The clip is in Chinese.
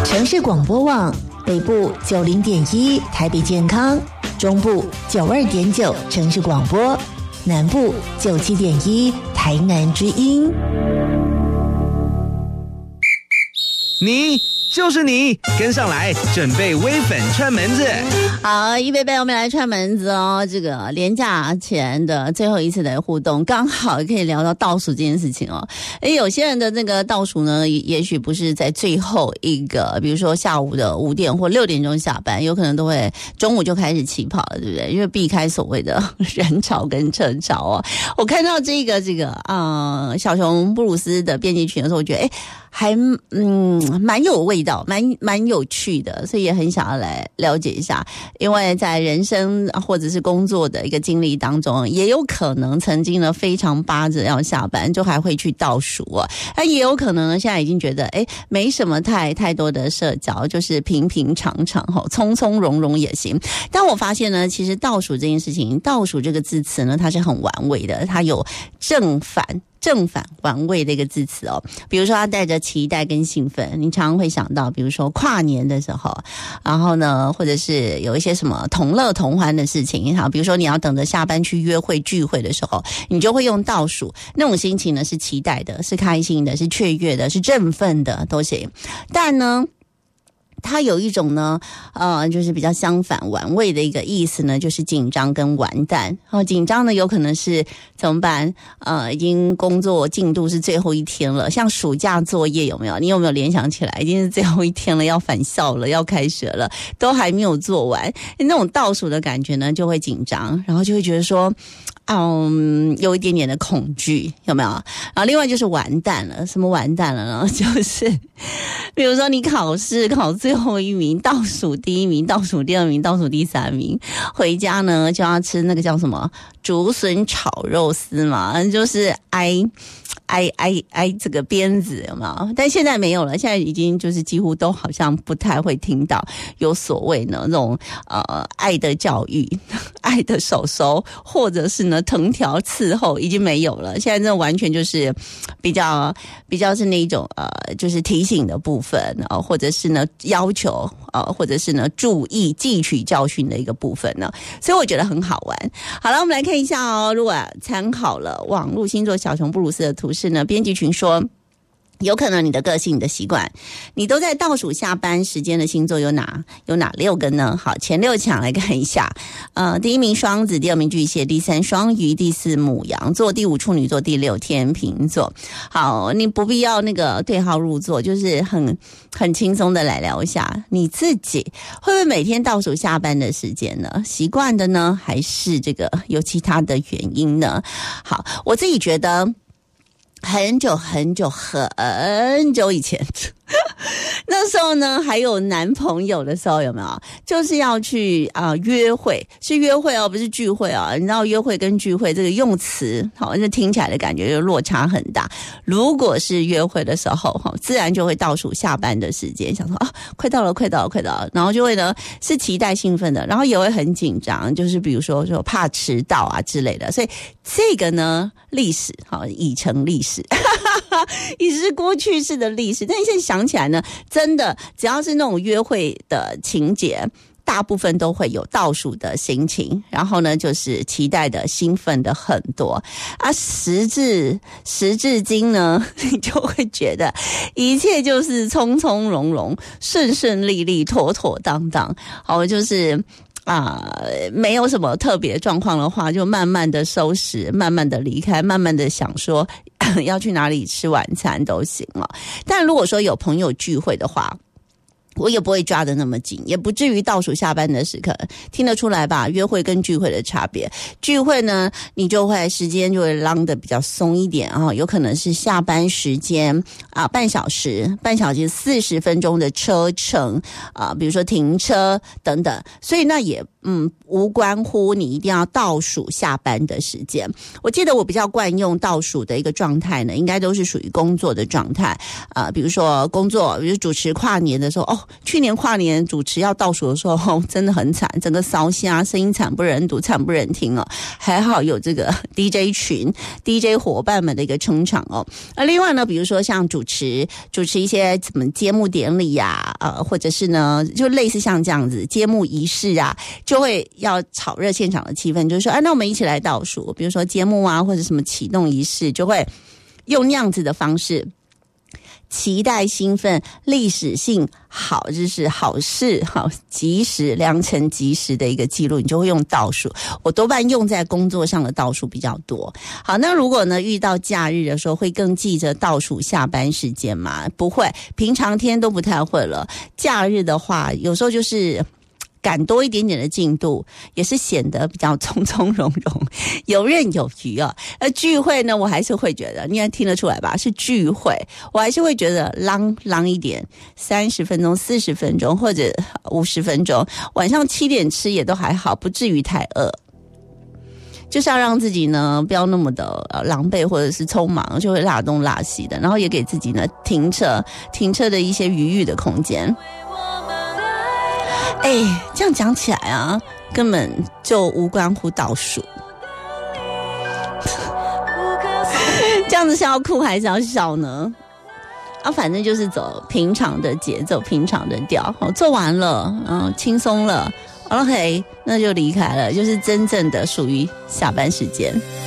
城市广播网北部90.1台北健康，中部92.9城市广播，南部97.1台南之音。 你就是你，跟上来，准备微粉串门子。 好，一杯杯，我们来串门子哦。这个连假前的最后一次的互动，刚好可以聊到倒数这件事情哦。有些人的那个倒数呢，也许不是在最后一个，比如说下午的5点或6点钟下班，有可能都会中午就开始起跑了，对不对？因为避开所谓的人潮跟车潮哦。我看到这个小熊布鲁斯的编辑群的时候，我觉得还蛮有味道，蛮有趣的，所以也很想要来了解一下。因为在人生或者是工作的一个经历当中，也有可能曾经呢非常巴着要下班，就还会去倒数啊。那也有可能呢，现在已经觉得没什么太多的社交，就是平平常常从从容容也行。但我发现呢，其实倒数这件事情，倒数这个字词呢，它是很玩味的，它有正反玩味的一个字词哦。比如说它带着期待跟兴奋，你常常会想到比如说跨年的时候，然后呢或者是有一些什么同乐同欢的事情，好，比如说你要等着下班去约会聚会的时候，你就会用倒数，那种心情呢是期待的，是开心的，是雀跃的，是振奋的都行。但呢它有一种呢就是比较相反玩味的一个意思呢，就是紧张跟完蛋。紧张呢有可能是怎么办？已经工作进度是最后一天了，像暑假作业有没有？你有没有联想起来？已经是最后一天了，要返校了，要开学了，都还没有做完，那种倒数的感觉呢就会紧张，然后就会觉得说有一点点的恐惧，有没有？然后另外就是完蛋了，什么完蛋了呢？就是比如说你考试考最后一名，倒数第一名，倒数第二名，倒数第三名，回家呢就要吃那个叫什么竹笋炒肉丝嘛，就是挨这个鞭子，有没有？但现在没有了，现在已经就是几乎都好像不太会听到有所谓呢那种爱的教育、爱的手手，或者是呢藤条伺候，已经没有了。现在这完全就是比较是那一种就是提醒的部分或者是呢要求或者是呢注意汲取教训的一个部分呢，所以我觉得很好玩。好了，我们来看一下哦。如果参考了网络星座小熊布鲁斯的图示呢，编辑群说有可能你的个性、你的习惯，你都在倒数下班时间的星座有哪6个呢？好，前6强来看一下。第1名双子，第2名巨蟹，第3双鱼，第4牡羊座，第5处女座，第6天秤座。好，你不必要那个对号入座，就是很轻松的来聊一下你自己会不会每天倒数下班的时间呢？习惯的呢，还是这个有其他的原因呢？好，我自己觉得很久以前那时候呢还有男朋友的时候，有没有就是要去约会，是约会不是聚会你知道约会跟聚会这个用词好，这听起来的感觉就落差很大。如果是约会的时候自然就会倒数下班的时间，想说快到了，然后就会呢是期待兴奋的，然后也会很紧张，就是比如说怕迟到之类的。所以这个呢历史已成历史已是过去式的历史。但现在想起来呢，真的只要是那种约会的情节，大部分都会有倒数的心情，然后呢就是期待的兴奋的很多时至今呢，你就会觉得一切就是从从容容，顺顺利利，妥妥当当。好，就是没有什么特别状况的话，就慢慢的收拾，慢慢的离开，慢慢的想说要去哪里吃晚餐都行了。但如果说有朋友聚会的话，我也不会抓得那么紧，也不至于倒数下班的时刻，听得出来吧？约会跟聚会的差别，聚会呢，你就会时间就会拉得比较松一点有可能是下班时间半小时40分钟的车程比如说停车等等，所以那也无关乎你一定要倒数下班的时间。我记得我比较惯用倒数的一个状态呢，应该都是属于工作的状态比如说工作，比如主持跨年的时候，去年跨年主持要倒数的时候，真的很惨，整个烧瞎，声音惨不忍睹，惨不忍听哦。还好有这个 DJ 群 DJ 伙伴们的一个撑场哦。另外呢，比如说像主持一些什么揭幕典礼呀，或者是呢就类似像这样子揭幕仪式啊，就会要炒热现场的气氛，就是说那我们一起来倒数，比如说揭幕啊或者什么启动仪式，就会用那样子的方式，期待兴奋，历史性好，就是好事好及时良辰吉时的一个记录，你就会用倒数。我多半用在工作上的倒数比较多。好，那如果呢遇到假日的时候，会更记着倒数下班时间吗？不会，平常天都不太会了。假日的话，有时候就是赶多一点点的进度，也是显得比较从从容容，游刃有余啊。聚会呢，我还是会觉得，你也听得出来吧，是聚会，我还是会觉得浪一点，30分钟、40分钟或者50分钟，晚上7点吃也都还好，不至于太饿。就是要让自己呢不要那么的狼狈或者是匆忙，就会拉东拉西的，然后也给自己呢停车的一些余裕的空间。这样讲起来啊，根本就无关乎倒数。这样子是要哭还是要笑呢？反正就是走平常的节奏，平常的调。做完了，轻松了 ，OK， 那就离开了，就是真正的属于下班时间。